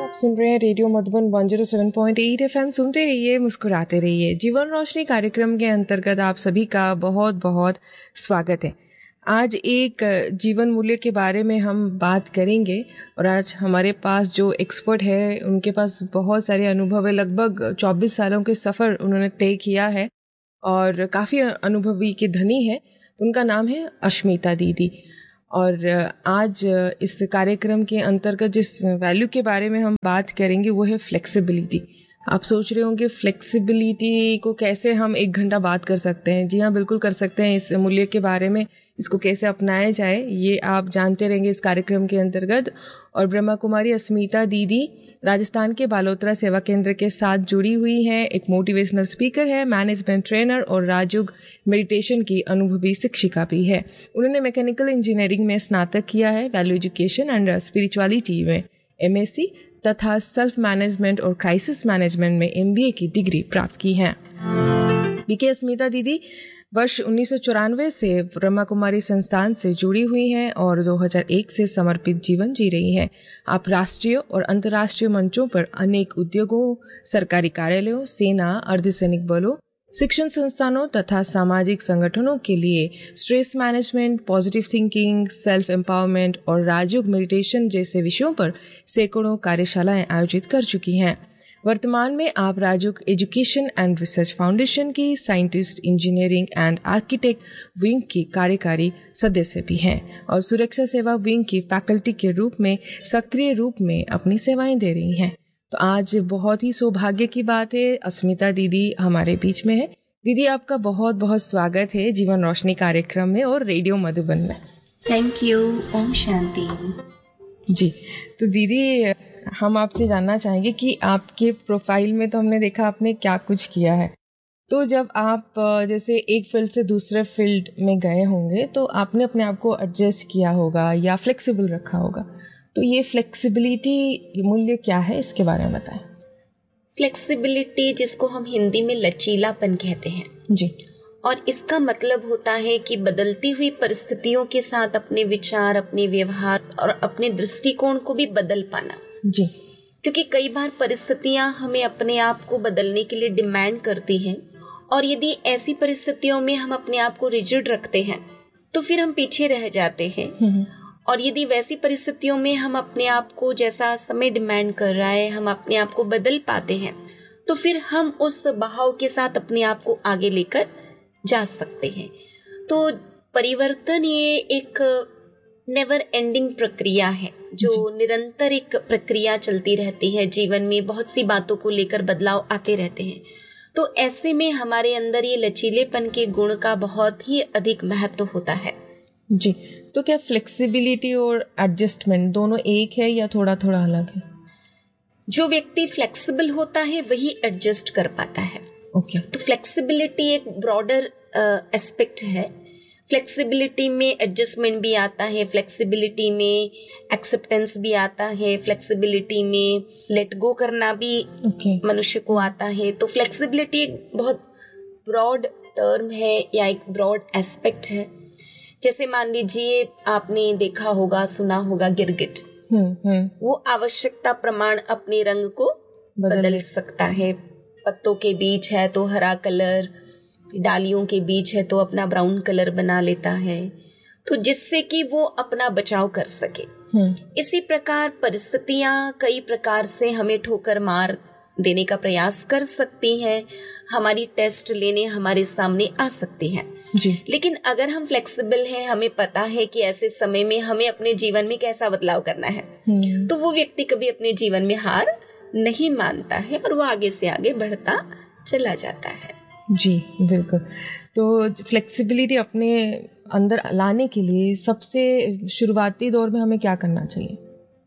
आप सुन रहे हैं रेडियो मधुबन 107.8 एफएम। सुनते रहिए, मुस्कुराते रहिए। जीवन रोशनी कार्यक्रम के अंतर्गत आप सभी का बहुत बहुत स्वागत है। आज एक जीवन मूल्य के बारे में हम बात करेंगे और आज हमारे पास जो एक्सपर्ट है उनके पास बहुत सारे अनुभव है। लगभग 24 सालों के सफ़र उन्होंने तय किया है और काफ़ी अनुभवी के धनी है। उनका नाम है अश्मिता दीदी। और आज इस कार्यक्रम के अंतर्गत जिस वैल्यू के बारे में हम बात करेंगे वो है फ्लेक्सिबिलिटी। आप सोच रहे होंगे फ्लेक्सिबिलिटी को कैसे हम 1 घंटा बात कर सकते हैं। जी हाँ, बिल्कुल कर सकते हैं। इस मूल्य के बारे में इसको कैसे अपनाया जाए ये आप जानते रहेंगे इस कार्यक्रम के अंतर्गत। और ब्रह्मा कुमारी अस्मिता दीदी राजस्थान के बालोतरा सेवा केंद्र के साथ जुड़ी हुई हैं। एक मोटिवेशनल स्पीकर है, मैनेजमेंट ट्रेनर और राजयोग मेडिटेशन की अनुभवी शिक्षिका भी है। उन्होंने मैकेनिकल इंजीनियरिंग में स्नातक किया है, वैल्यू एजुकेशन एंड स्पिरिचुअलिटी में एमएससी तथा सेल्फ मैनेजमेंट और क्राइसिस मैनेजमेंट में एमबीए की डिग्री प्राप्त की है। बीके अस्मिता दीदी वर्ष 1994 से ब्रह्मा कुमारी संस्थान से जुड़ी हुई हैं और 2001 से समर्पित जीवन जी रही हैं। आप राष्ट्रीय और अंतर्राष्ट्रीय मंचों पर अनेक उद्योगों, सरकारी कार्यालयों, सेना, अर्धसैनिक बलों, शिक्षण संस्थानों तथा सामाजिक संगठनों के लिए stress management, positive thinking, self empowerment और राजयोग मेडिटेशन जैसे विषयों पर सैकड़ों कार्यशालाएं आयोजित कर चुकी हैं। वर्तमान में आप राजयोग एजुकेशन एंड रिसर्च फाउंडेशन की scientist, engineering and architect wing की कार्यकारी सदस्य भी हैं और सुरक्षा सेवा विंग की फैकल्टी के रूप में सक्रिय रूप में अपनी सेवाएं दे रही हैं। तो आज बहुत ही सौभाग्य की बात है, अस्मिता दीदी हमारे बीच में है। दीदी, आपका बहुत बहुत स्वागत है जीवन रोशनी कार्यक्रम में और रेडियो मधुबन में। Thank you. ओम शांति। जी, तो दीदी हम आपसे जानना चाहेंगे कि आपके प्रोफाइल में तो हमने देखा आपने क्या कुछ किया है। तो जब आप जैसे एक फील्ड से दूसरे फील्ड में गए होंगे तो आपने अपने आप को एडजस्ट किया होगा या फ्लेक्सिबल रखा होगा। तो ये फ्लेक्सिबिलिटी मूल्य क्या है, इसके बारे में बताएं। फ्लेक्सिबिलिटी जिसको हम हिंदी में लचीलापन कहते हैं जी, और इसका मतलब होता है कि बदलती हुई परिस्थितियों के साथ अपने विचार, अपने व्यवहार और अपने दृष्टिकोण को भी बदल पाना। जी, क्योंकि कई बार परिस्थितियां हमें अपने आप को बदलने के लिए डिमांड करती हैं और यदि ऐसी परिस्थितियों में हम अपने आप को रिजिड रखते हैं तो फिर हम पीछे रह जाते हैं। और यदि वैसी परिस्थितियों में हम अपने आप को, जैसा समय डिमांड कर रहा है, हम अपने आप को बदल पाते हैं तो फिर हम उस बहाव के साथ अपने आप को आगे लेकर जा सकते हैं। तो परिवर्तन ये एक नेवर एंडिंग प्रक्रिया है जो निरंतर एक प्रक्रिया चलती रहती है। जीवन में बहुत सी बातों को लेकर बदलाव आते रहते हैं। तो ऐसे में हमारे अंदर ये लचीलेपन के गुण का बहुत ही अधिक महत्व होता है। जी, तो क्या फ्लेक्सिबिलिटी और एडजस्टमेंट दोनों एक है या थोड़ा थोड़ा अलग है? जो व्यक्ति फ्लेक्सिबल होता है वही एडजस्ट कर पाता है। ओके। तो फ्लेक्सिबिलिटी एक ब्रॉडर एस्पेक्ट है। फ्लेक्सिबिलिटी में एडजस्टमेंट भी आता है, फ्लेक्सिबिलिटी में एक्सेप्टेंस भी आता है, फ्लेक्सिबिलिटी में लेट गो करना भी मनुष्य को आता है। तो फ्लेक्सिबिलिटी एक बहुत ब्रॉड टर्म है या एक ब्रॉड एस्पेक्ट है। जैसे मान लीजिए आपने देखा होगा, सुना होगा गिरगिट। वो आवश्यकता प्रमाण अपने रंग को बदल सकता है। पत्तों के बीच है तो हरा कलर, डालियों के बीच है तो अपना ब्राउन कलर बना लेता है, तो जिससे कि वो अपना बचाव कर सके। इसी प्रकार परिस्थितियां कई प्रकार से हमें ठोकर मार देने का प्रयास कर सकती हैं, हमारी टेस्ट लेने हमारे सामने आ सकती हैं। लेकिन अगर हम फ्लेक्सिबल हैं, हमें पता है कि ऐसे समय में हमें अपने जीवन में कैसा बदलाव करना है, तो वो व्यक्ति कभी अपने जीवन में हार नहीं मानता है और वो आगे से आगे बढ़ता चला जाता है। जी बिल्कुल। तो फ्लेक्सिबिलिटी अपने अंदर लाने के लिए सबसे शुरुआती दौर में हमें क्या करना चाहिए?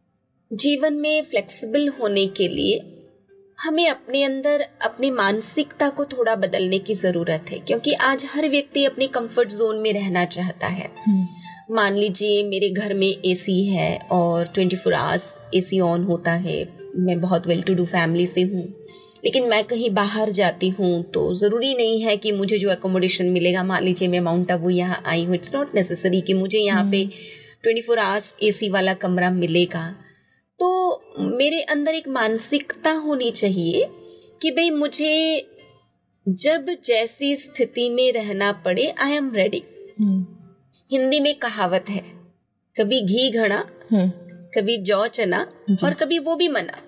जीवन में फ्लेक्सिबल होने के लिए हमें अपने अंदर अपनी मानसिकता को थोड़ा बदलने की जरूरत है, क्योंकि आज हर व्यक्ति अपने कंफर्ट जोन में रहना चाहता है। मान लीजिए मेरे घर में एसी है और 24 आवर्स एसी ऑन होता है। मैं बहुत वेल टू डू फैमिली से हूँ, लेकिन मैं कहीं बाहर जाती हूँ तो ज़रूरी नहीं है कि मुझे जो एकोमोडेशन मिलेगा, मान लीजिए मैं माउंट आबू यहाँ आई हूँ, इट्स नॉट नेसेसरी कि मुझे यहाँ पे 24 आवर्स एसी वाला कमरा मिलेगा। तो मेरे अंदर एक मानसिकता होनी चाहिए कि भाई मुझे जब जैसी स्थिति में रहना पड़े, आई एम रेडी। हिंदी में कहावत है, कभी घी घड़ा, कभी जौ चना और कभी वो भी मना।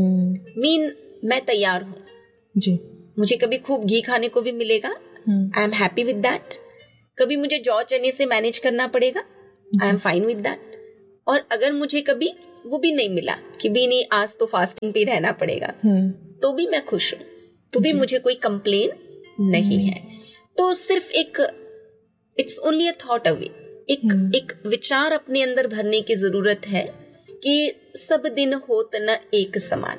मैं तैयार हूँ जी। मुझे कभी खूब घी खाने को भी मिलेगा, I am happy with that. कभी मुझे जौ चने से मैनेज करना पड़ेगा, I am fine with that. और अगर मुझे कभी वो भी नहीं मिला कि भी नहीं आज तो फास्टिंग पे रहना पड़ेगा, तो भी मैं खुश हूँ, तो भी मुझे कोई कंप्लेन नहीं है। तो सिर्फ एक it's only a thought away, एक विचार अपने अंदर भरने की जरूरत है कि सब दिन होत न एक समान।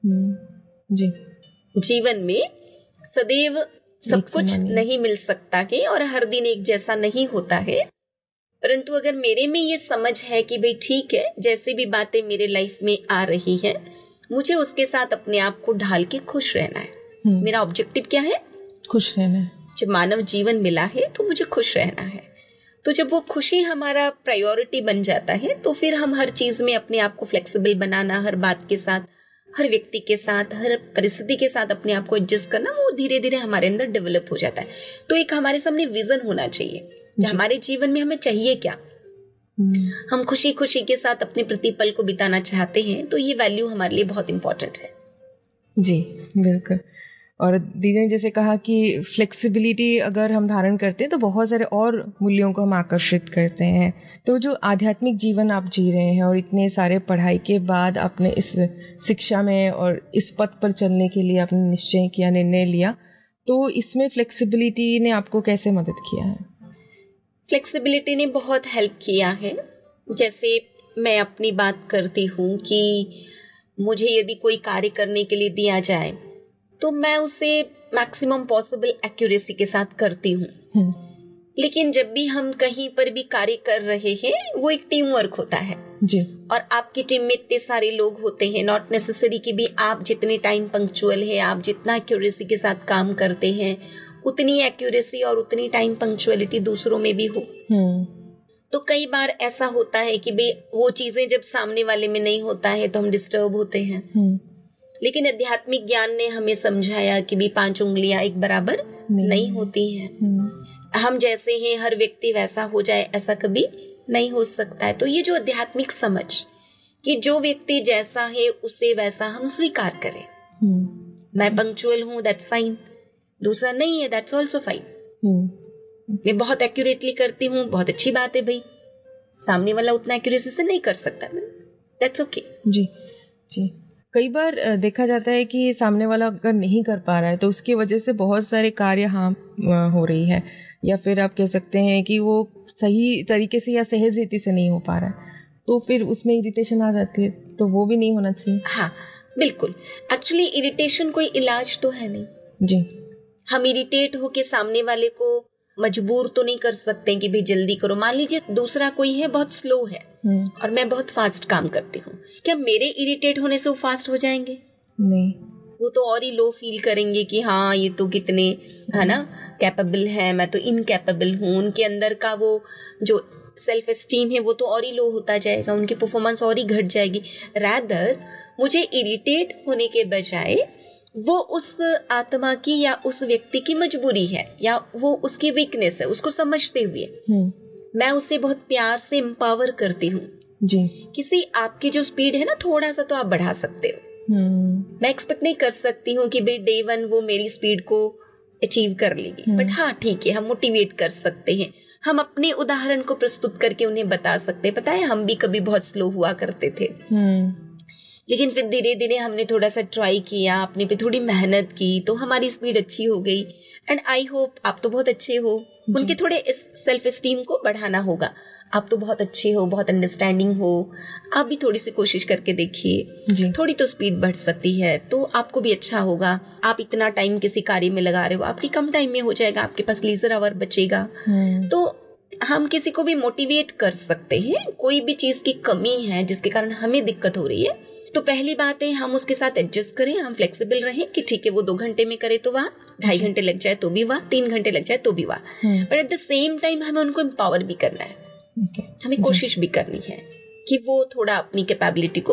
जी। जीवन में सदैव सब कुछ नहीं मिल सकता है और हर दिन एक जैसा नहीं होता है, परंतु अगर मेरे में ये समझ है कि भाई ठीक है, जैसे भी बातें मेरे लाइफ में आ रही हैं, मुझे उसके साथ अपने आप को ढाल के खुश रहना है। मेरा ऑब्जेक्टिव क्या है? खुश रहना है। जब मानव जीवन मिला है तो मुझे खुश रहना है। तो जब वो खुशी हमारा प्रायोरिटी बन जाता है तो फिर हम हर चीज में अपने आप को फ्लेक्सिबल बनाना, हर बात के साथ, हर व्यक्ति के साथ, हर परिस्थिति के साथ अपने आप को एडजस्ट करना, वो धीरे धीरे हमारे अंदर डेवलप हो जाता है। तो एक हमारे सामने विजन होना चाहिए, हमारे जीवन में हमें चाहिए क्या, हम खुशी खुशी के साथ अपने प्रतिपल को बिताना चाहते हैं, तो ये वैल्यू हमारे लिए बहुत इंपॉर्टेंट है। जी बिल्कुल। और दीदी ने जैसे कहा कि फ्लेक्सिबिलिटी अगर हम धारण करते हैं तो बहुत सारे और मूल्यों को हम आकर्षित करते हैं। तो जो आध्यात्मिक जीवन आप जी रहे हैं और इतने सारे पढ़ाई के बाद आपने इस शिक्षा में और इस पथ पर चलने के लिए आपने निश्चय किया, निर्णय लिया, तो इसमें फ्लेक्सिबिलिटी ने आपको कैसे मदद किया है? फ्लेक्सिबिलिटी ने बहुत हेल्प किया है। जैसे मैं अपनी बात करती हूँ कि मुझे यदि कोई कार्य करने के लिए दिया जाए तो मैं उसे मैक्सिमम पॉसिबल एक्यूरेसी के साथ करती हूँ। लेकिन जब भी हम कहीं पर भी कार्य कर रहे हैं, वो एक टीम वर्क होता है जी। और आपकी टीम में इतने सारे लोग होते हैं, नॉट नेसेसरी कि भी आप जितने टाइम पंक्चुअल है, आप जितना एक्यूरेसी के साथ काम करते हैं, उतनी एक्यूरेसी और उतनी टाइम पंक्चुअलिटी दूसरों में भी हो। तो कई बार ऐसा होता है कि भाई वो चीजें जब सामने वाले में नहीं होता है तो हम डिस्टर्ब होते हैं। लेकिन आध्यात्मिक ज्ञान ने हमें समझाया कि भी 5 उंगलियां एक बराबर नहीं होती हैं। हम जैसे हैं हर व्यक्ति वैसा हो जाए, ऐसा कभी नहीं हो सकता है। तो ये जो आध्यात्मिक समझ कि जो व्यक्ति जैसा है उसे वैसा हम स्वीकार करें। मैं पंक्चुअल हूँ, दैट्स फाइन, दूसरा नहीं है, दैट्स ऑल्सो फाइन। मैं बहुत एक्यूरेटली करती हूँ, बहुत अच्छी बात है भाई, सामने वाला उतना एक्यूरेसी से नहीं कर सकता, दैट्स ओके। जी जी। कई बार देखा जाता है कि सामने वाला अगर नहीं कर पा रहा है तो उसकी वजह से बहुत सारे कार्य हो रही है, या फिर आप कह सकते हैं कि वो सही तरीके से या सहज रीति से नहीं हो पा रहा है, तो फिर उसमें इरिटेशन आ जाती है, तो वो भी नहीं होना चाहिए। हाँ बिल्कुल। एक्चुअली इरिटेशन कोई इलाज तो है नहीं जी। हम इरिटेट होके सामने वाले को मजबूर तो नहीं कर सकते कि भाई जल्दी करो। मान लीजिए दूसरा कोई है बहुत स्लो है और मैं बहुत फास्ट काम करती हूँ, क्या मेरे इरिटेट होने से वो फास्ट हो जाएंगे? नहीं, वो तो और ही लो फील करेंगे कि हाँ ये तो कितने है ना कैपेबल है, मैं तो इनकैपेबल हूँ। उनके अंदर का वो जो सेल्फ एस्टीम है वो तो और ही लो होता जाएगा, उनकी परफॉर्मेंस और ही घट जाएगी। रैदर मुझे इरिटेट होने के बजाय वो उस आत्मा की या उस व्यक्ति की मजबूरी है या वो उसकी वीकनेस है, उसको समझते हुए मैं उसे बहुत प्यार से एम्पावर करती हूँ जी। किसी आपकी जो स्पीड है ना थोड़ा सा तो आप बढ़ा सकते हो। मैं एक्सपेक्ट नहीं कर सकती हूँ कि भाई डे 1 वो मेरी स्पीड को अचीव कर लेगी, बट हाँ ठीक है, हम मोटिवेट कर सकते हैं, हम अपने उदाहरण को प्रस्तुत करके उन्हें बता सकते हैं, पता है हम भी कभी बहुत स्लो हुआ करते थे, लेकिन फिर धीरे धीरे हमने थोड़ा सा ट्राई किया, अपने पे थोड़ी मेहनत की, तो हमारी स्पीड अच्छी हो गई। एंड आई होप आप तो बहुत अच्छे हो, उनके थोड़े सेल्फ एस्टीम को बढ़ाना होगा। आप तो बहुत अच्छे हो, बहुत अंडरस्टैंडिंग हो, आप भी थोड़ी सी कोशिश करके देखिए, थोड़ी तो स्पीड बढ़ सकती है तो आपको भी अच्छा होगा। आप इतना टाइम किसी कार्य में लगा रहे हो, आपकी कम टाइम में हो जाएगा, आपके पास लीजर आवर बचेगा। तो हम किसी को भी मोटिवेट कर सकते हैं। कोई भी चीज की कमी है जिसके कारण हमें दिक्कत हो रही है, तो पहली बात है हम उसके साथ एडजस्ट करें, हम फ्लेक्सिबल रहें कि ठीक है वो 2 घंटे में करे तो वाह, 2.5 घंटे लग जाए तो भी वाह, 3 घंटे लग जाए तो भी वाह, but at the same time हमें उनको एम्पावर भी करना है। हमें कोशिश भी करनी है कि वो थोड़ा अपनी कैपेबिलिटी को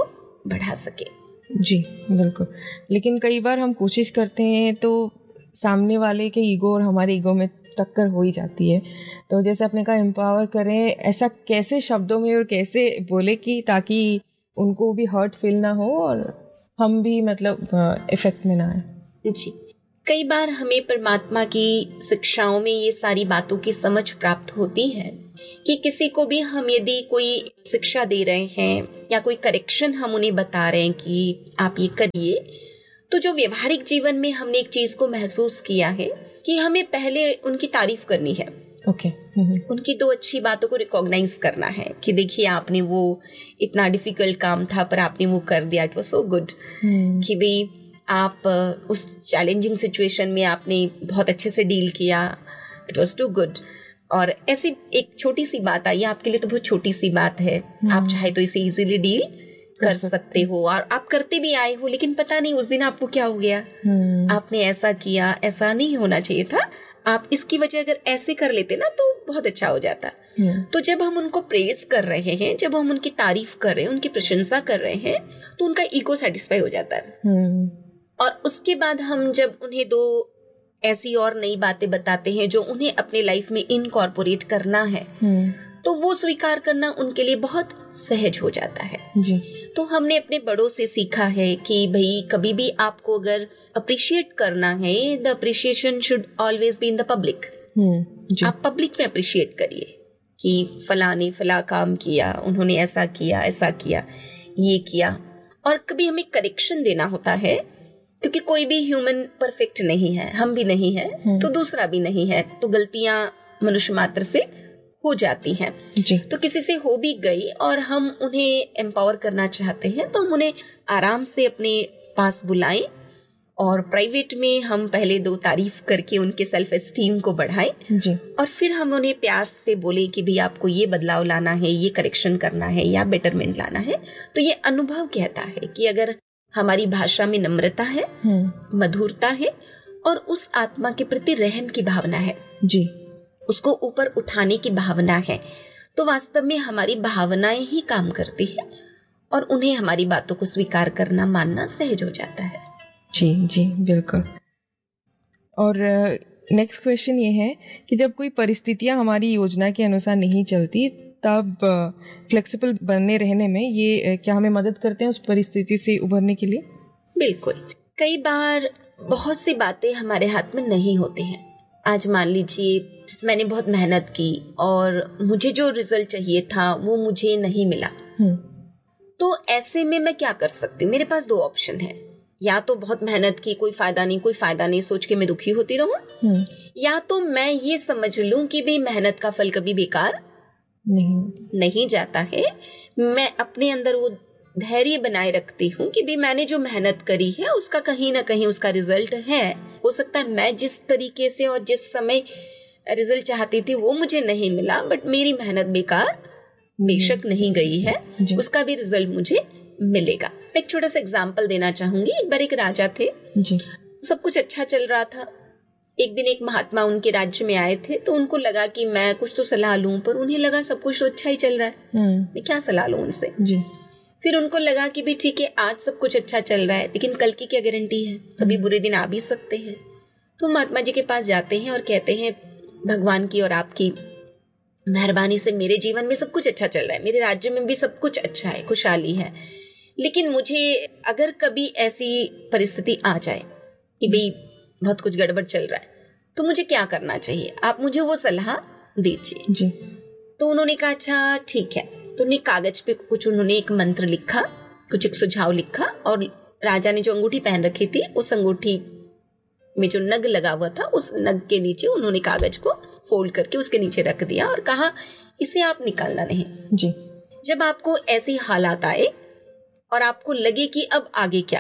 बढ़ा सके। जी बिल्कुल। लेकिन कई बार हम कोशिश करते हैं तो सामने वाले के ईगो और हमारे ईगो में टक्कर हो ही जाती है। तो जैसे आपने कहा एम्पावर करें, ऐसा कैसे शब्दों में और कैसे बोले कि ताकि उनको भी हर्ट फील ना हो और हम भी मतलब इफेक्ट में ना आए। जी, कई बार हमें परमात्मा की शिक्षाओं में ये सारी बातों की समझ प्राप्त होती है कि किसी को भी हम यदि कोई शिक्षा दे रहे हैं या कोई करेक्शन हम उन्हें बता रहे हैं कि आप ये करिए, तो जो व्यवहारिक जीवन में हमने एक चीज को महसूस किया है कि हमें पहले उनकी तारीफ करनी है। ओके। उनकी 2 अच्छी बातों को रिकॉग्नाइज करना है कि देखिए आपने वो इतना डिफिकल्ट काम था पर आपने वो कर दिया, इट वाज सो गुड। कि भाई आप उस चैलेंजिंग सिचुएशन में आपने बहुत अच्छे से डील किया, इट वाज टू गुड। और ऐसी एक छोटी सी बात आई, आपके लिए तो बहुत छोटी सी बात है, आप चाहे तो इसे इजीली डील कर सकते हो और आप करते भी आए हो, लेकिन पता नहीं उस दिन आपको क्या हो गया, आपने ऐसा किया, ऐसा नहीं होना चाहिए था, आप इसकी वजह अगर ऐसे कर लेते ना तो बहुत अच्छा हो जाता। तो जब हम उनको प्रेज कर रहे हैं, जब हम उनकी तारीफ कर रहे हैं, उनकी प्रशंसा कर रहे हैं, तो उनका ईगो सेटिस्फाई हो जाता है। और उसके बाद हम जब उन्हें 2 ऐसी और नई बातें बताते हैं जो उन्हें अपने लाइफ में इनकॉर्पोरेट करना है, तो वो स्वीकार करना उनके लिए बहुत सहज हो जाता है। जी। तो हमने अपने बड़ों से सीखा है कि भाई कभी भी आपको अगर अप्रिशिएट करना है, the appreciation should always be in the public. आप पब्लिक में अप्रिशिएट करिए कि फला ने फला काम किया, उन्होंने ऐसा किया, ये किया। और कभी हमें करेक्शन देना होता है, क्योंकि कोई भी ह्यूमन परफेक्ट नहीं है, हम भी नहीं है तो दूसरा भी नहीं है, तो गलतियां मनुष्य मात्र से हो जाती हैं। जी। तो किसी से हो भी गई और हम उन्हें एम्पावर करना चाहते हैं तो हम उन्हें आराम से अपने पास बुलाएं और प्राइवेट में हम पहले 2 तारीफ करके उनके सेल्फ एस्टीम को बढ़ाएं। जी। और फिर हम उन्हें प्यार से बोले कि भाई आपको ये बदलाव लाना है, ये करेक्शन करना है या बेटरमेंट लाना है। तो ये अनुभव कहता है कि अगर हमारी भाषा में नम्रता है, मधुरता है और उस आत्मा के प्रति रहम की भावना है, जी, उसको ऊपर उठाने की भावना है, तो वास्तव में हमारी भावनाएं ही काम करती है और उन्हें हमारी बातों को स्वीकार करना, मानना सहज हो जाता है। जी जी बिल्कुल। और नेक्स्ट क्वेश्चन ये है कि जब कोई परिस्थितियां हमारी योजना के अनुसार नहीं चलती, तब फ्लेक्सिबल बने रहने में ये क्या हमें मदद करते हैं उस परिस्थिति से उभरने के लिए? बिल्कुल। कई बार बहुत सी बातें हमारे हाथ में नहीं होती हैं। आज मान लीजिए मैंने बहुत मेहनत की और मुझे जो रिजल्ट चाहिए था वो मुझे नहीं मिला, तो ऐसे में मैं क्या कर सकती हूँ? मेरे पास 2 ऑप्शन है, या तो बहुत मेहनत की, कोई फायदा नहीं सोच के मैं दुखी होती रहूं, या तो मैं ये समझ लूं कि भी मेहनत का फल कभी बेकार नहीं जाता है। मैं अपने अंदर वो धैर्य बनाए रखती हूँ कि भी मैंने जो मेहनत करी है उसका कहीं ना कहीं उसका रिजल्ट है। हो सकता है मैं जिस तरीके से और जिस समय रिजल्ट चाहती थी वो मुझे नहीं मिला, बट मेरी मेहनत बेकार बेशक नहीं गई है, उसका भी रिजल्ट मुझे मिलेगा। एक छोटा सा एग्जाम्पल देना चाहूंगी। एक बार एक राजा थे जी। सब कुछ अच्छा चल रहा था। एक दिन एक महात्मा उनके राज्य में आए थे, तो उनको लगा कि मैं कुछ तो सलाह लूं, पर उन्हें लगा सब कुछ तो अच्छा ही चल रहा है, मैं क्या सलाह लूं उनसे जी। फिर उनको लगा कि भी ठीक है, आज सब कुछ अच्छा चल रहा है, लेकिन कल की क्या गारंटी है, कभी बुरे दिन आ भी सकते हैं। तो महात्मा जी के पास जाते हैं और कहते हैं भगवान की और आपकी मेहरबानी से मेरे जीवन में सब कुछ अच्छा चल रहा है, मेरे राज्य में भी सब कुछ अच्छा है, खुशहाली है, लेकिन मुझे अगर कभी ऐसी परिस्थिति आ जाए कि भाई बहुत कुछ गड़बड़ चल रहा है, तो मुझे क्या करना चाहिए, आप मुझे वो सलाह दीजिए जी। तो उन्होंने कहा अच्छा ठीक है। तो उन्हें कागज पे कुछ उन्होंने एक मंत्र लिखा, कुछ एक सुझाव लिखा, और राजा ने जो अंगूठी पहन रखी थी उस अंगूठी में जो नग लगा हुआ था उस नग के नीचे उन्होंने कागज को फोल्ड करके उसके नीचे रख दिया और कहा इसे आप निकालना नहीं जी। जब आपको ऐसी हालात आए और आपको लगे कि अब आगे क्या,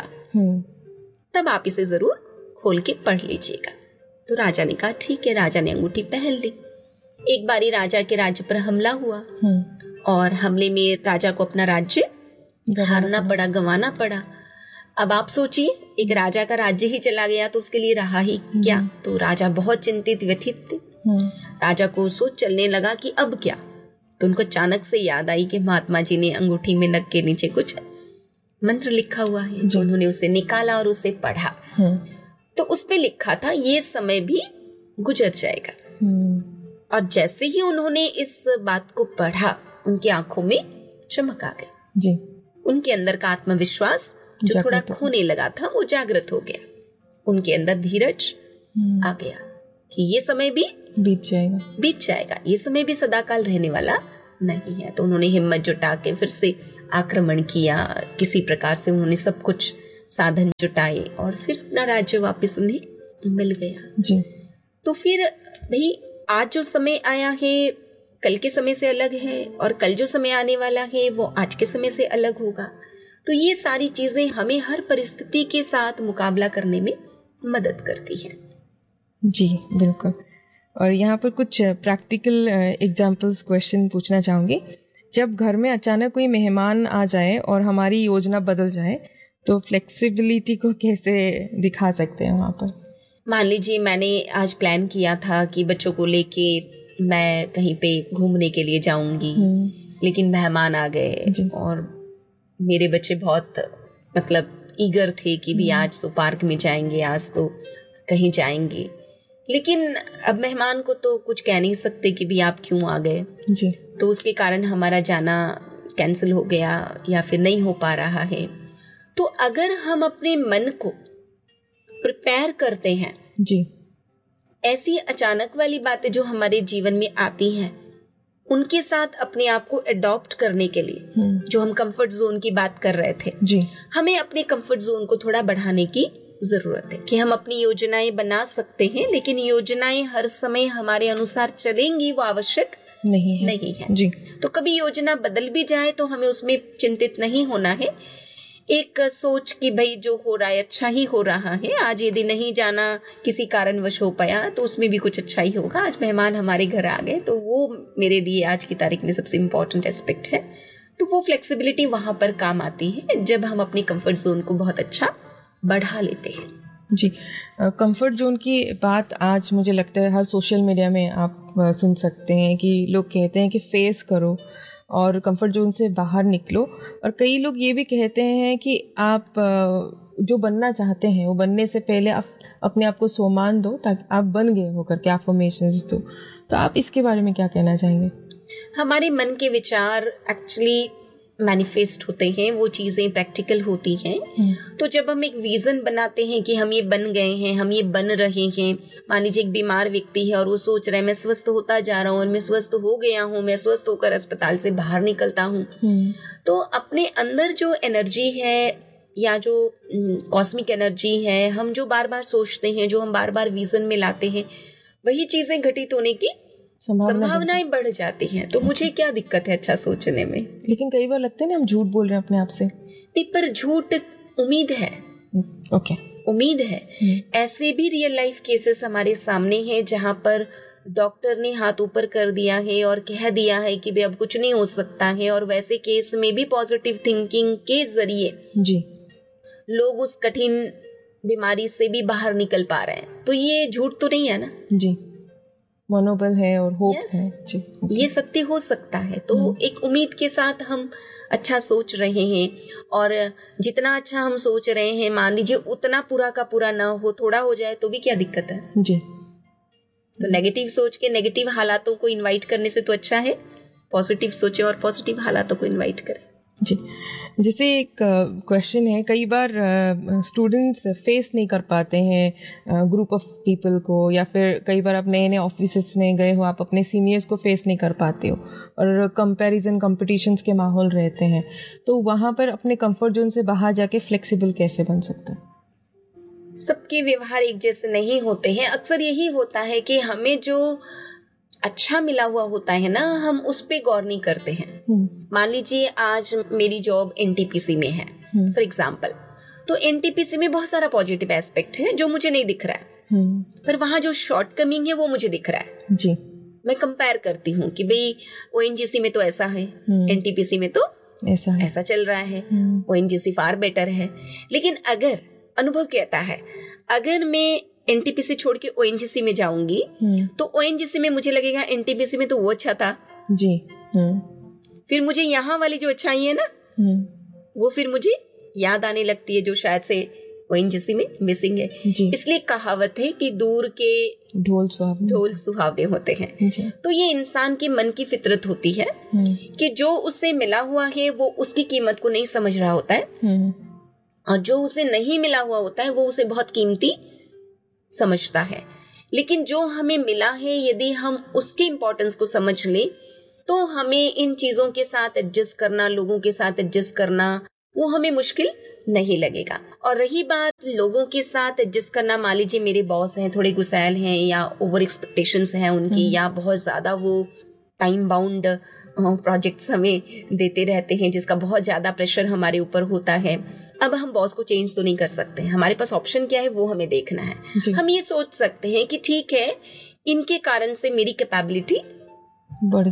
तब आप इसे जरूर खोल के पढ़ लीजिएगा। तो राजा ने कहा ठीक है। राजा ने अंगूठी पहन ली। एक बारी राजा के राज्य पर हमला हुआ और हमले में राजा को अपना राज्य हारना पड़ा, गंवाना पड़ा। अब आप सोचिए, एक राजा का राज्य ही चला गया तो उसके लिए रहा ही क्या। तो राजा बहुत चिंतित व्यथित थे। राजा को सोच चलने लगा कि अब क्या। तो उनको अचानक से याद आई कि महात्मा जी ने अंगूठी में नग के नीचे कुछ मंत्र लिखा हुआ है, जो उन्होंने उसे निकाला और उसे पढ़ा। तो उस पे लिखा था ये समय भी गुजर जाएगा। और जैसे ही उन्होंने इस बात को पढ़ा, उनकी आंखों में चमक आ गई जी। उनके अंदर का आत्मविश्वास जो थोड़ा खोने लगा था वो जागृत हो गया। उनके अंदर धीरज आ गया कि ये समय भी बीत जाएगा, ये समय भी सदाकाल रहने वाला नहीं है। तो उन्होंने हिम्मत जुटा के फिर से आक्रमण किया। किसी प्रकार से उन्होंने सब कुछ साधन जुटाए और फिर अपना राज्य वापस उन्हें मिल गया जी। तो फिर भाई आज जो समय आया है कल के समय से अलग है, और कल जो समय आने वाला है वो आज के समय से अलग होगा। तो ये सारी चीजें हमें हर परिस्थिति के साथ मुकाबला करने में मदद करती हैं जी। बिल्कुल। और यहाँ पर कुछ प्रैक्टिकल एग्जाम्पल्स क्वेश्चन पूछना चाहूँगी। जब घर में अचानक कोई मेहमान आ जाए और हमारी योजना बदल जाए तो फ्लेक्सिबिलिटी को कैसे दिखा सकते हैं वहाँ पर? मान लीजिए मैंने आज प्लान किया था कि बच्चों को लेके मैं कहीं पे घूमने के लिए जाऊंगी, लेकिन मेहमान आ गए और मेरे बच्चे बहुत मतलब ईगर थे कि भी आज तो पार्क में जाएंगे, आज तो कहीं जाएंगे। लेकिन अब मेहमान को तो कुछ कह नहीं सकते कि भी आप क्यों आ गए जी। तो उसके कारण हमारा जाना कैंसिल हो गया या फिर नहीं हो पा रहा है। तो अगर हम अपने मन को प्रिपेयर करते हैं जी, ऐसी अचानक वाली बातें जो हमारे जीवन में आती हैं उनके साथ अपने आप को अडॉप्ट करने के लिए, जो हम कंफर्ट जोन की बात कर रहे थे जी, हमें अपने कंफर्ट जोन को थोड़ा बढ़ाने की जरूरत है कि हम अपनी योजनाएं बना सकते हैं, लेकिन योजनाएं हर समय हमारे अनुसार चलेंगी वो आवश्यक नहीं है जी। तो कभी योजना बदल भी जाए तो हमें उसमें चिंतित नहीं होना है। एक सोच कि भाई जो हो रहा है अच्छा ही हो रहा है, आज यदि नहीं जाना किसी कारणवश हो पाया तो उसमें भी कुछ अच्छा ही होगा। आज मेहमान हमारे घर आ गए तो वो मेरे लिए आज की तारीख में सबसे इम्पोर्टेंट एस्पेक्ट है। तो वो फ्लेक्सिबिलिटी वहां पर काम आती है जब हम अपने कंफर्ट जोन को बहुत अच्छा बढ़ा लेते हैं जी। कंफर्ट जोन की बात आज मुझे लगता है हर सोशल मीडिया में आप सुन सकते हैं कि लोग कहते हैं कि फेस करो और कंफर्ट जोन से बाहर निकलो। और कई लोग ये भी कहते हैं कि आप जो बनना चाहते हैं वो बनने से पहले आप अपने आप को सम्मान दो ताकि आप बन गए होकर के अफर्मेशंस दो। तो आप इसके बारे में क्या कहना चाहेंगे? हमारे मन के विचार एक्चुअली मैनिफेस्ट होते हैं, वो चीजें प्रैक्टिकल होती हैं। तो जब हम एक विजन बनाते हैं कि हम ये बन गए हैं, हम ये बन रहे हैं, मान लीजिए एक बीमार व्यक्ति है और वो सोच रहा है मैं स्वस्थ होता जा रहा हूँ और मैं स्वस्थ हो गया हूँ, मैं स्वस्थ होकर अस्पताल से बाहर निकलता हूँ। तो अपने अंदर जो एनर्जी है या जो कॉस्मिक एनर्जी है, हम जो बार बार सोचते हैं, जो हम बार बार विजन में लाते हैं, वही चीजें घटित होने की संभावनाएं बढ़ जाती हैं। तो मुझे क्या दिक्कत है अच्छा सोचने में? लेकिन कई बार लगता है ना हम झूठ बोल रहे हैं अपने आप से। नहीं, पर झूठ उम्मीद है। ओके, उम्मीद है। ऐसे भी रियल लाइफ केसेस हमारे सामने हैं जहां पर डॉक्टर ने हाथ ऊपर कर दिया है और कह दिया है कि भाई अब कुछ नहीं हो सकता है, और वैसे केस में भी पॉजिटिव थिंकिंग के जरिए जी लोग उस कठिन बीमारी से भी बाहर निकल पा रहे हैं। तो ये झूठ तो नहीं है ना जी, मनोबल है और होप है जी। ये सत्य हो सकता है। तो एक उम्मीद के साथ हम अच्छा सोच रहे हैं, और जितना अच्छा हम सोच रहे हैं मान लीजिए उतना पूरा का पूरा ना हो, थोड़ा हो जाए तो भी क्या दिक्कत है जी। तो नेगेटिव सोच के नेगेटिव हालातों को इनवाइट करने से तो अच्छा है पॉजिटिव सोचे और पॉजिटिव हालातों को इनवाइट करें जी। जैसे एक क्वेश्चन है, कई बार स्टूडेंट्स फेस नहीं कर पाते हैं ग्रुप ऑफ पीपल को, या फिर कई बार आप नए नए ऑफिस में गए हो, आप अपने सीनियर्स को फेस नहीं कर पाते हो और कंपैरिजन कॉम्पिटिशन्स के माहौल रहते हैं। तो वहाँ पर अपने कंफर्ट जोन से बाहर जाके फ्लेक्सिबल कैसे बन सकता है? सबके व्यवहार एक जैसे नहीं होते हैं। अक्सर यही होता है कि हमें जो अच्छा मिला हुआ होता है ना, हम उस पे गौर नहीं करते हैं। मान लीजिए आज मेरी जॉब एनटीपीसी में है फॉर एग्जाम्पल, तो एनटीपीसी में बहुत सारा पॉजिटिव एस्पेक्ट है जो मुझे नहीं दिख रहा है, पर वहां जो शॉर्टकमिंग है वो मुझे दिख रहा है जी। मैं कंपेयर करती हूँ कि भाई ओएनजीसी में तो ऐसा है, एनटीपीसी में तो ऐसा चल रहा है, ओएनजीसी फार बेटर है। लेकिन अगर अनुभव कहता है अगर मैं एनटीपीसी छोड़ के ओएनजीसी में जाऊंगी तो ओएनजीसी में मुझे लगेगा एनटीपीसी में तो वो अच्छा था जी। फिर मुझे यहाँ वाली जो अच्छाई है ना वो फिर मुझे याद आने लगती है जो शायद से ओएनजीसी में मिसिंग है। इसलिए कहावत है कि दूर के ढोल सुहावने होते हैं। तो ये इंसान के मन की फितरत होती है कि जो उससे मिला हुआ है वो उसकी कीमत को नहीं समझ रहा होता है, और जो उसे नहीं मिला हुआ होता है वो उसे बहुत कीमती समझता है। लेकिन जो हमें मिला है, यदि हम उसके इम्पोर्टेंस को समझ लें तो हमें इन चीजों के साथ एडजस्ट करना, लोगों के साथ एडजस्ट करना, वो हमें मुश्किल नहीं लगेगा। और रही बात लोगों के साथ एडजस्ट करना, मान लीजिए मेरे बॉस हैं, थोड़े गुस्सैल हैं या ओवर एक्सपेक्टेशंस हैं उनकी, या बहुत ज्यादा वो टाइम बाउंड प्रोजेक्ट्स हमें देते रहते हैं जिसका बहुत ज्यादा प्रेशर हमारे ऊपर होता है। अब हम बॉस को चेंज तो नहीं कर सकते, हमारे पास ऑप्शन क्या है वो हमें देखना है। हम ये सोच सकते हैं कि ठीक है, इनके कारण से मेरी कैपेबिलिटी बढ़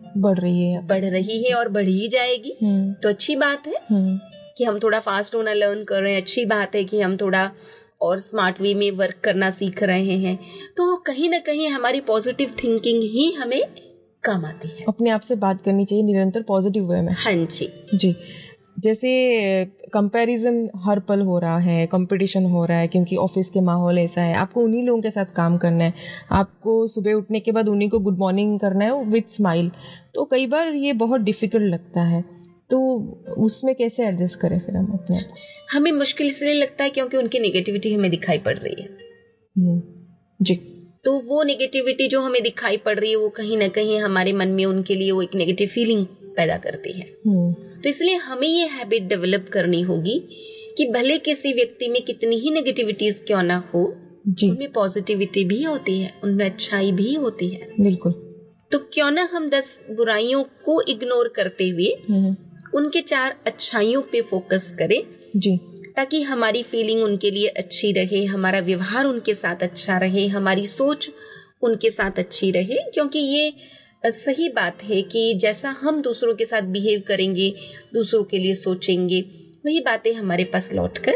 रही है और बढ़ ही जाएगी, तो अच्छी बात है कि हम थोड़ा फास्ट होना लर्न कर रहे हैं। अच्छी बात है कि हम थोड़ा और स्मार्ट वे में वर्क करना सीख रहे हैं। तो कहीं ना कहीं हमारी पॉजिटिव थिंकिंग ही हमें काम आती है। अपने आप से बात करनी चाहिए निरंतर पॉजिटिव वे में। हाँ जी। जैसे कंपैरिजन हर पल हो रहा है, कंपटीशन हो रहा है, क्योंकि ऑफिस के माहौल ऐसा है, आपको उन्हीं लोगों के साथ काम करना है, आपको सुबह उठने के बाद उन्हीं को गुड मॉर्निंग करना है विद स्माइल। तो कई बार ये बहुत डिफिकल्ट लगता है, तो उसमें कैसे एडजस्ट करें फिर हम अपने आप? हमें मुश्किल इसलिए लगता है क्योंकि उनकी नेगेटिविटी हमें दिखाई पड़ रही है। जी। तो वो नेगेटिविटी जो हमें दिखाई पड़ रही है वो कहीं ना कहीं हमारे मन में उनके लिए वो एक नेगेटिव फीलिंग पैदा करती है। तो इसलिए हमें ये हैबिट डेवलप करनी होगी कि भले किसी व्यक्ति में कितनी ही नेगेटिविटीज क्यों ना हो, उनमें पॉजिटिविटी भी होती है, उनमें अच्छाई भी होती है। बिल्कुल। तो क्यों ना हम 10 बुराइयों को इग्नोर करते हुए उनके 4 अच्छाइयों पे फोकस करें जी, ताकि हमारी फीलिंग उनके लिए अच्छी रहे, हमारा व्यवहार उनके साथ अच्छा रहे, हमारी सोच उनके साथ अच्छी रहे। क्योंकि ये सही बात है कि जैसा हम दूसरों के साथ बिहेव करेंगे, दूसरों के लिए सोचेंगे, वही बातें हमारे पास लौट कर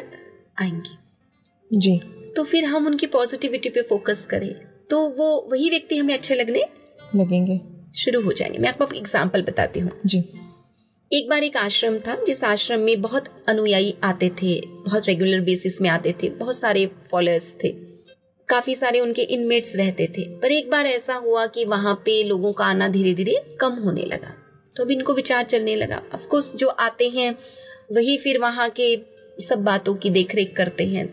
आएंगी जी। तो फिर हम उनकी पॉजिटिविटी पे फोकस करें तो वो वही व्यक्ति हमें अच्छे लगेंगे शुरू हो जाएंगे। मैं आपको एग्जाम्पल बताती हूँ जी। एक बार एक आश्रम था, जिस आश्रम में बहुत अनुयायी आते थे, बहुत रेगुलर बेसिस में आते थे, बहुत सारे फॉलोअर्स थे, काफी सारे उनके इनमेट्स रहते थे। पर एक बार ऐसा हुआ कि वहां पे लोगों का आना धीरे धीरे कम होने लगा। तो अब इनको विचार चलने लगा, ऑफकोर्स जो आते हैं वही फिर वहां के सब बातों की देखरेख करते हैं।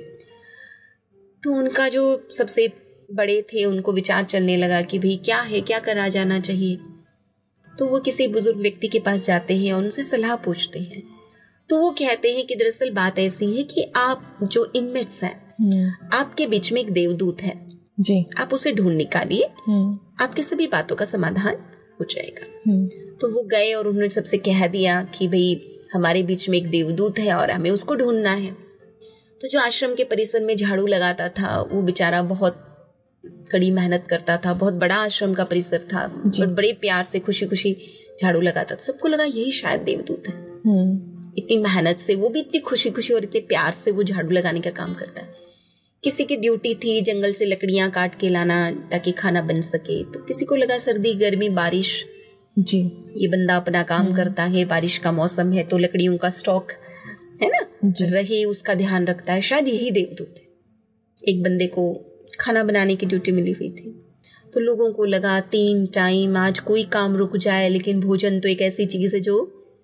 तो उनका जो सबसे बड़े थे उनको विचार चलने लगा कि भाई क्या है, क्या करा जाना चाहिए। तो वो किसी बुजुर्ग व्यक्ति के पास जाते हैं और उनसे सलाह पूछते हैं। तो वो कहते हैं कि दरअसल बात ऐसी है कि आप जो इनमेट्स हैं, आपके बीच में एक देवदूत है जी, आप उसे ढूंढ निकालिए, आपके सभी बातों का समाधान हो जाएगा। तो वो गए और उन्होंने सबसे कह दिया कि भाई हमारे बीच में एक देवदूत है और हमें उसको ढूंढना है। तो जो आश्रम के परिसर में झाड़ू लगाता था वो बेचारा बहुत कड़ी मेहनत करता था, बहुत बड़ा आश्रम का परिसर था, बड़े प्यार से खुशी खुशी झाड़ू लगाता था। सबको लगा यही शायद देवदूत है। इतनी मेहनत से, वो भी इतनी खुशी खुशी और इतने प्यार से वो झाड़ू लगाने का काम करता है। किसी की ड्यूटी थी जंगल से लकड़ियां काट के लाना ताकि खाना बन सके, तो किसी को लगा सर्दी गर्मी बारिश जी, ये बंदा अपना काम करता है, बारिश का मौसम है तो लकड़ियों का स्टॉक है ना रहे, उसका ध्यान रखता है, शायद यही देवदूत है। एक बंदे को खाना बनाने की ड्यूटी मिली हुई थी, तो लोगों को लगा 3 टाइम आज कोई काम रुक जाए, लेकिन भोजन तो एक ऐसी चीज है जो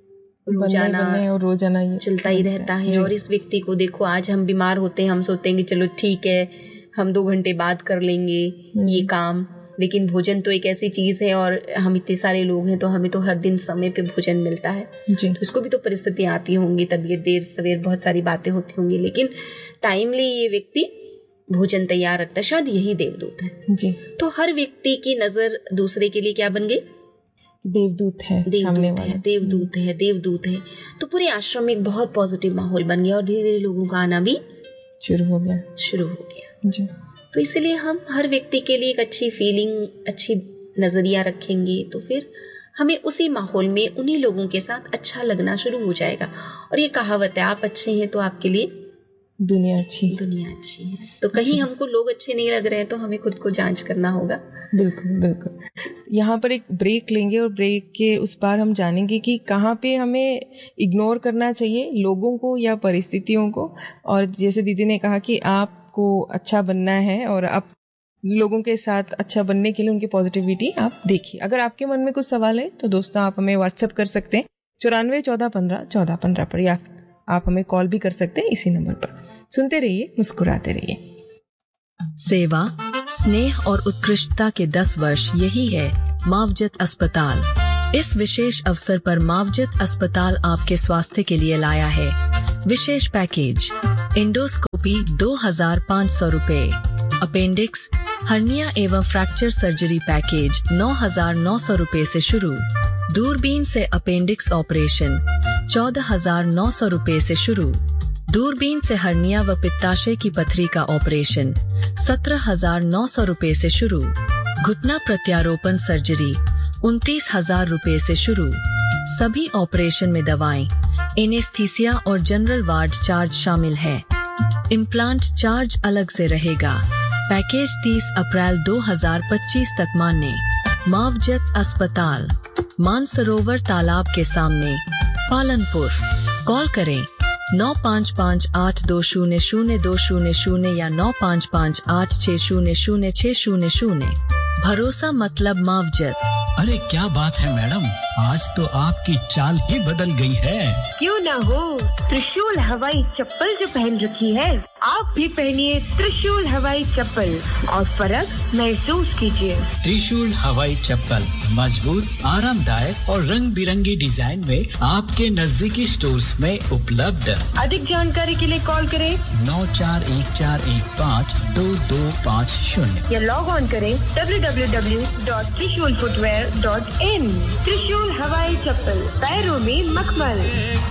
रोजाना चलता ही रहता है। और इस व्यक्ति को देखो, आज हम बीमार होते हैं, हम सोचते हैं कि चलो ठीक है हम 2 घंटे बाद कर लेंगे ये काम, लेकिन भोजन तो एक ऐसी चीज है और हम इतने सारे लोग हैं तो हमें तो हर दिन समय पे भोजन मिलता है जी। तो इसको भी तो परिस्थितियां आती होंगी, तबीयत देर सवेर बहुत सारी बातें होती होंगी, लेकिन टाइमली ये व्यक्ति भोजन तैयार रखता है, शायद यही देवदूत है जी। तो हर व्यक्ति की नजर दूसरे के लिए क्या बन गई? देवदूत है, देवदूत है। तो पूरे आश्रम में एक बहुत पॉजिटिव माहौल बन गया और धीरे धीरे लोगों का आना भी शुरू हो गया जी। तो इसलिए हम हर व्यक्ति के लिए एक अच्छी फीलिंग, अच्छी नजरिया रखेंगे तो फिर हमें उसी माहौल में उन्हीं लोगों के साथ अच्छा लगना शुरू हो जाएगा। और ये कहावत है, आप अच्छे हैं तो आपके लिए दुनिया अच्छी है। तो कहीं हमको लोग अच्छे नहीं लग रहे हैं तो हमें खुद को जांच करना होगा बिल्कुल बिल्कुल। यहाँ पर एक ब्रेक लेंगे और ब्रेक के उस पार हम जानेंगे कि कहाँ पे हमें इग्नोर करना चाहिए लोगों को या परिस्थितियों को। और जैसे दीदी ने कहा कि आपको अच्छा बनना है और आप लोगों के साथ अच्छा बनने के लिए उनकी पॉजिटिविटी आप देखिए। अगर आपके मन में कुछ सवाल है तो दोस्तों आप हमें व्हाट्सएप कर सकते हैं 94-14-15-14-15 पर, या आप हमें कॉल भी कर सकते हैं इसी नंबर पर। सुनते रहिए, मुस्कुराते रहिए। सेवा, स्नेह और उत्कृष्टता के 10 वर्ष यही है मावजत अस्पताल। इस विशेष अवसर पर मावजत अस्पताल आपके स्वास्थ्य के लिए लाया है विशेष पैकेज। एंडोस्कोपी 2500 रुपए, अपेंडिक्स, हर्निया एवं फ्रैक्चर सर्जरी पैकेज 9900 रुपए से शुरू। दूरबीन से अपेंडिक्स ऑपरेशन 14900 रुपए से शुरू। दूरबीन से हर्निया व पित्ताशय की पथरी का ऑपरेशन 17900 रुपए से शुरू। घुटना प्रत्यारोपण सर्जरी 29000 रुपए से शुरू। सभी ऑपरेशन में दवाएं, एनेस्थीसिया और जनरल वार्ड चार्ज शामिल है। इम्प्लांट चार्ज अलग से रहेगा। पैकेज 30 अप्रैल 2025 तक मान्य। मावजत अस्पताल, मानसरोवर तालाब के सामने, पालनपुर। कॉल करें 9558200200 या 9558600600। भरोसा मतलब मावजत। अरे क्या बात है मैडम, आज तो आपकी चाल ही बदल गई है। क्यों ना हो, त्रिशूल हवाई चप्पल जो पहन रखी है, आप भी पहनिए त्रिशूल हवाई चप्पल और फर्क महसूस कीजिए। त्रिशूल हवाई चप्पल मजबूत, आरामदायक और रंग बिरंगी डिजाइन में आपके नजदीकी स्टोर्स में उपलब्ध। अधिक जानकारी के लिए कॉल करें 9414152250 या लॉग ऑन करें www.trishulfootwear.in। त्रिशूल हवाई चप्पल, पैरों में मखमल।